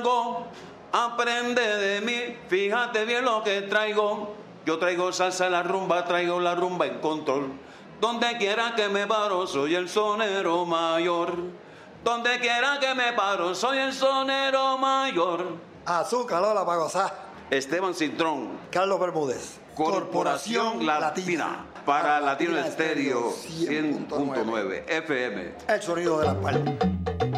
Aprende de mí, fíjate bien lo que traigo. Yo traigo salsa en la rumba, traigo la rumba en control. Donde quiera que me paro, soy el sonero mayor. Donde quiera que me paro, soy el sonero mayor. Azúcar, Lola, para gozar. Esteban Cintrón. Carlos Bermúdez. Corporación Latina. Para Latino Estéreo 100.9 FM. El sonido de la palma.